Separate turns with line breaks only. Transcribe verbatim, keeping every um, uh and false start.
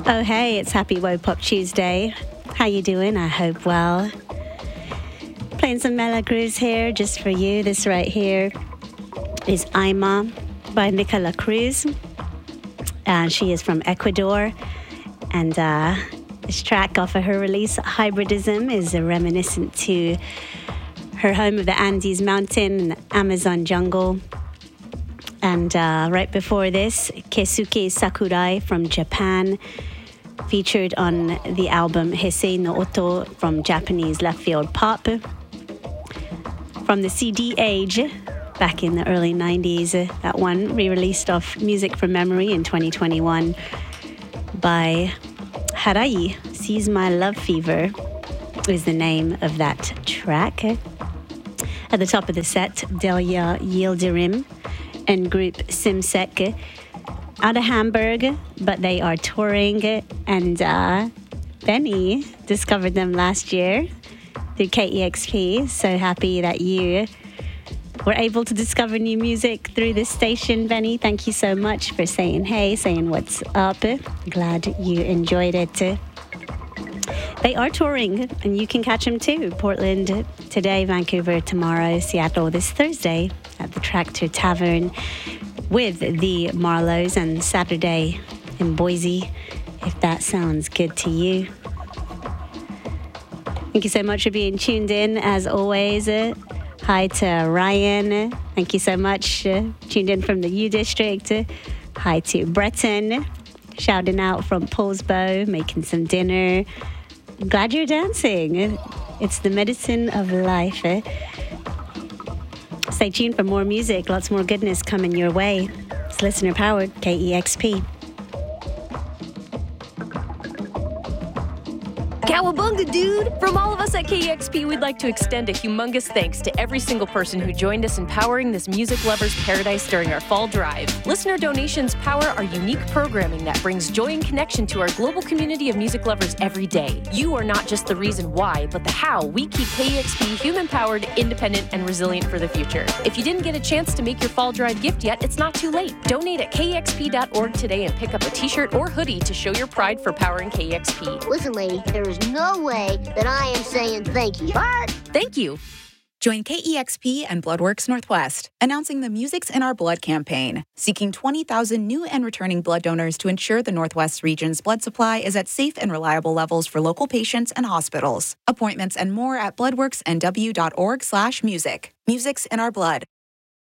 Oh, hey, it's Happy Woe Pop Tuesday. How you doing? I hope well. Playing some Mela Cruz here just for you. This right here is Ima by Nicola Cruz. And she is from Ecuador. And uh, this track off of her release, Hybridism, is a reminiscent to her home of the Andes Mountain and Amazon jungle. And uh, right before this, Keisuke Sakurai from Japan, featured on the album Heisei no Oto from Japanese left field pop. From the C D Age, back in the early nineties, that one re-released off Music from Memory in twenty twenty-one by Harai. Seize My Love Fever is the name of that track. At the top of the set, Delia Yildirim and group Simsek out of Hamburg, but they are touring, and uh, Benny discovered them last year through K E X P. So happy that you were able to discover new music through this station, Benny. Thank you so much for saying hey, saying what's up. Glad you enjoyed it. They are touring, and you can catch them too. Portland today, Vancouver tomorrow, Seattle this Thursday at the Tractor Tavern with the Marlows, and Saturday in Boise, if that sounds good to you. Thank you so much for being tuned in, as always. Hi to Ryan. Thank you so much. Uh, tuned in from the U District. Hi to Breton. Shouting out from Paulsbo, making some dinner. Glad you're dancing. It's the medicine of life. Stay tuned for more music. Lots more goodness coming your way. It's listener powered, K E X P.
Cowabunga, dude! From all of us at K E X P, we'd like to extend a humongous thanks to every single person who joined us in powering this music lover's paradise during our fall drive. Listener donations power our unique programming that brings joy and connection to our global community of music lovers every day. You are not just the reason why, but the how we keep K E X P human-powered, independent, and resilient for the future. If you didn't get a chance to make your fall drive gift yet, it's not too late. Donate at K E X P dot org today and pick up a t-shirt or hoodie to show your pride for powering K E X P.
Listen, lady, there is no way that I am saying thank you. But
thank you.
Join K E X P and Bloodworks Northwest, announcing the Music's in Our Blood campaign, seeking twenty thousand new and returning blood donors to ensure the Northwest region's blood supply is at safe and reliable levels for local patients and hospitals. Appointments and more at bloodworks n w dot org slash music. Music's in Our Blood.